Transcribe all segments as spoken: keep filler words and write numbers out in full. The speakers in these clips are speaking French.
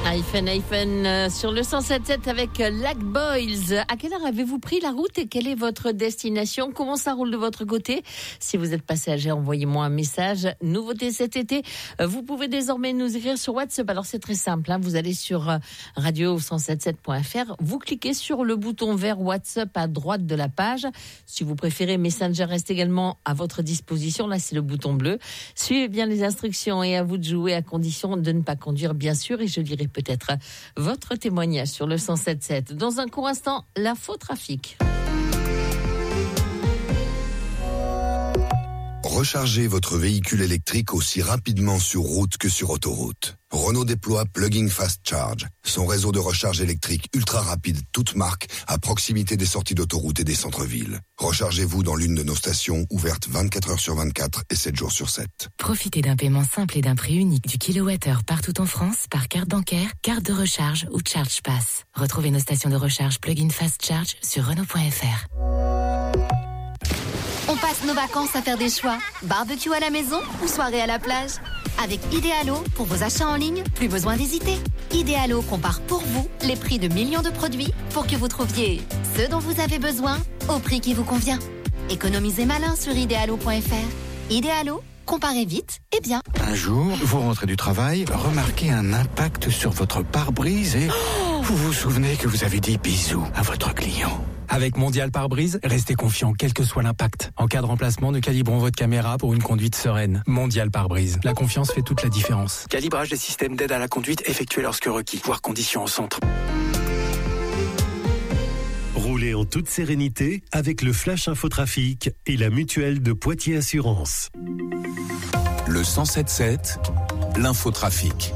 iPhone, iPhone euh, sur le cent sept sept avec euh, Lac Boys. À quelle heure avez-vous pris la route et quelle est votre destination? Comment ça roule de votre côté? Si vous êtes passager, envoyez-moi un message. Nouveauté cet été, euh, vous pouvez désormais nous écrire sur WhatsApp. Alors c'est très simple, hein. Vous allez sur euh, radio cent soixante-dix-sept point f r, vous cliquez sur le bouton vert WhatsApp à droite de la page. Si vous préférez, Messenger reste également à votre disposition. Là, c'est le bouton bleu. Suivez bien les instructions et à vous de jouer à condition de ne pas conduire, bien sûr. Et je dirai peut-être votre témoignage sur le cent soixante-dix-sept. Dans un court instant, l'infotrafic. Rechargez votre véhicule électrique aussi rapidement sur route que sur autoroute. Renault déploie Plug-in Fast Charge, son réseau de recharge électrique ultra rapide, toute marque, à proximité des sorties d'autoroute et des centres-villes. Rechargez-vous dans l'une de nos stations ouvertes vingt-quatre heures sur vingt-quatre et sept jours sur sept. Profitez d'un paiement simple et d'un prix unique du kilowattheure partout en France par carte bancaire, carte de recharge ou Charge Pass. Retrouvez nos stations de recharge Plug-in Fast Charge sur Renault point f r. On passe nos vacances à faire des choix. Barbecue à la maison ou soirée à la plage? Avec Idealo, pour vos achats en ligne, plus besoin d'hésiter. Idealo compare pour vous les prix de millions de produits pour que vous trouviez ce dont vous avez besoin au prix qui vous convient. Économisez malin sur idealo point f r. Idealo, comparez vite et bien. Un jour, vous rentrez du travail, remarquez un impact sur votre pare-brise et oh vous vous souvenez que vous avez dit bisous à votre client. Avec Mondial Pare-Brise, restez confiant quel que soit l'impact. En cas de remplacement, nous calibrons votre caméra pour une conduite sereine. Mondial Pare-Brise. La confiance fait toute la différence. Calibrage des systèmes d'aide à la conduite effectué lorsque requis. Voir conditions au centre. Roulez en toute sérénité avec le Flash Infotrafic et la mutuelle de Poitiers Assurance. Le cent soixante-dix-sept, l'infotrafic.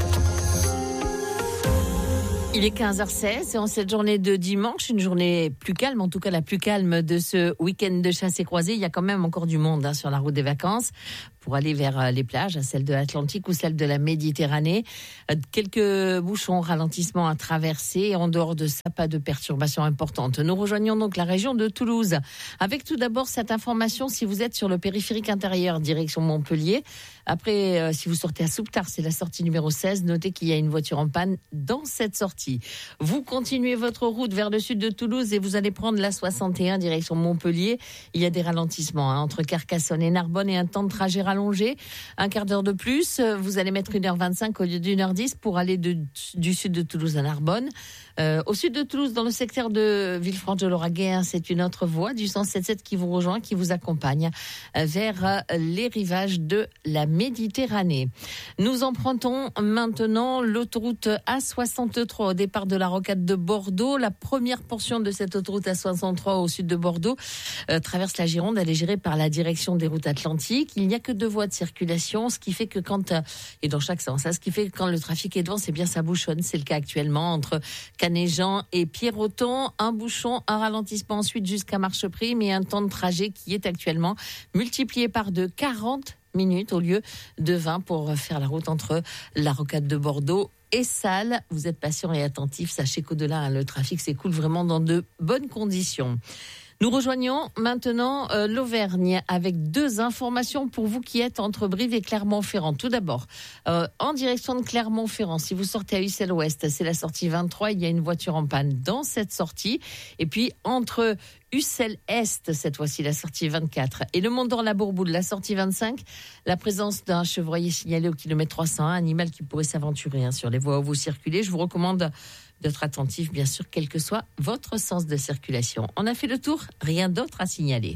Il est quinze heures seize et en cette journée de dimanche, une journée plus calme, en tout cas la plus calme de ce week-end de chasse et croisée. Il y a quand même encore du monde hein, sur la route des vacances pour aller vers les plages, celle de l'Atlantique ou celle de la Méditerranée. Quelques bouchons, ralentissements à traverser et en dehors de ça, pas de perturbations importantes. Nous rejoignons donc la région de Toulouse avec tout d'abord cette information si vous êtes sur le périphérique intérieur, direction Montpellier. Après, euh, si vous sortez à Souptard, c'est la sortie numéro seize. Notez qu'il y a une voiture en panne dans cette sortie. Vous continuez votre route vers le sud de Toulouse et vous allez prendre la soixante et un direction Montpellier. Il y a des ralentissements hein, entre Carcassonne et Narbonne et un temps de trajet rallongé. Un quart d'heure de plus, vous allez mettre une heure vingt-cinq au lieu d'une heure dix pour aller de, du sud de Toulouse à Narbonne. Euh, au sud de Toulouse, dans le secteur de Villefranche-de-Lauragais, hein, c'est une autre voie du cent soixante-dix-sept qui vous rejoint, qui vous accompagne euh, vers euh, les rivages de la Méditerranée. Nous empruntons maintenant l'autoroute A soixante-trois au départ de la rocade de Bordeaux. La première portion de cette autoroute A soixante-trois au sud de Bordeaux euh, traverse la Gironde. Elle est gérée par la direction des routes atlantiques. Il n'y a que deux voies de circulation, ce qui fait que quand, euh, et dans chaque sens, hein, ce qui fait que quand le trafic est devant, c'est bien ça bouchonne. C'est le cas actuellement entre Canéjan et Pierroton. Un bouchon, un ralentissement ensuite jusqu'à Marcheprime et un temps de trajet qui est actuellement multiplié par deux, quarante minutes au lieu de vingt pour faire la route entre la rocade de Bordeaux et Salles. Vous êtes patient et attentif, sachez qu'au-delà, hein, le trafic s'écoule vraiment dans de bonnes conditions. Nous rejoignons maintenant euh, l'Auvergne avec deux informations pour vous qui êtes entre Brive et Clermont-Ferrand. Tout d'abord, euh, en direction de Clermont-Ferrand, si vous sortez à Ussel-Ouest, c'est la sortie vingt-trois, il y a une voiture en panne dans cette sortie. Et puis, entre Ussel-Est, cette fois-ci la sortie vingt-quatre, et le Mont-d'Or-la-Bourboule, la sortie vingt-cinq, la présence d'un chevreuil signalé au kilomètre trois cent un, animal qui pourrait s'aventurer hein, sur les voies où vous circulez. Je vous recommande d'être attentif, bien sûr, quel que soit votre sens de circulation. On a fait le tour, rien d'autre à signaler.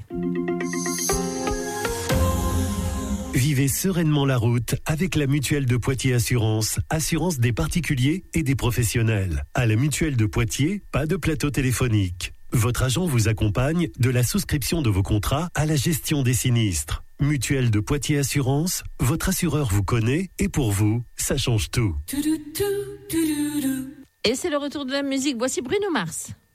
Vivez sereinement la route avec la mutuelle de Poitiers Assurance, assurance des particuliers et des professionnels. À la mutuelle de Poitiers, pas de plateau téléphonique. Votre agent vous accompagne de la souscription de vos contrats à la gestion des sinistres. Mutuelle de Poitiers Assurance, votre assureur vous connaît et pour vous, ça change tout. Et c'est le retour de la musique. Voici Bruno Mars.